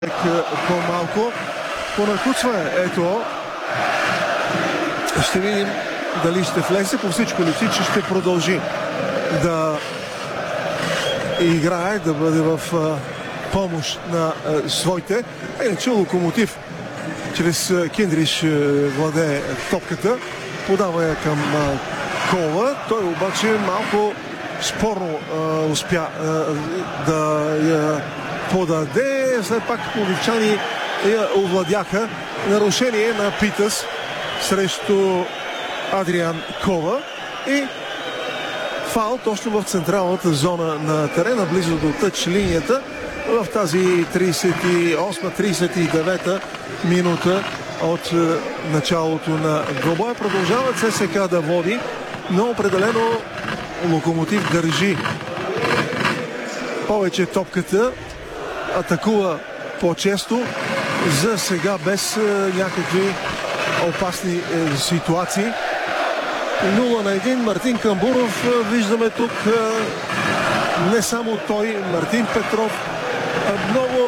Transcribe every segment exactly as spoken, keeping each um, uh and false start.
По-малко по накуцване. Ето, ще видим дали ще влезе. По всичко личи, че ще продължи да играе, да бъде в а, помощ на а, своите. Иначе Локомотив чрез а, Киндриш а, владее топката, подава я към а, Кола. Той обаче малко спорно а, успя а, да я подаде. Все пак пловдивчани я овладяха. Нарушение на Питъс срещу Адриан Кола и фаул точно в централната зона на терена, близо до тъч линията, в тази тридесет и осма тридесет и девета минута от началото на двобоя. Продължава ЦСКА да води, но определено Локомотив държи повече топката, атакува по-често, за сега без някакви опасни е, ситуации. нула на един. Мартин Камбуров виждаме тук, не само той, Мартин Петров, много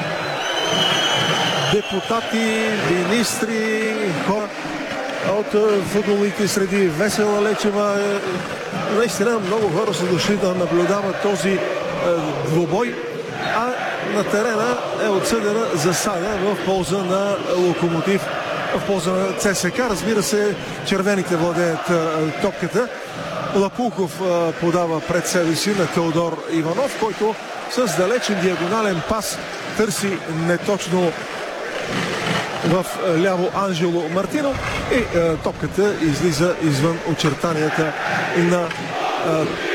депутати, министри, хора от футболните среди. Весела Лечева. Наистина много хора са дошли да наблюдават този двубой, а на терена е отсъдена засада в полза на Локомотив, в полза на ЦСКА. Разбира се, червените владеят а, топката. Лапулков а, подава пред себе си на Теодор Иванов, който с далечен диагонален пас търси неточно в а, ляво Анжело Мартино и а, топката излиза извън очертанията на а,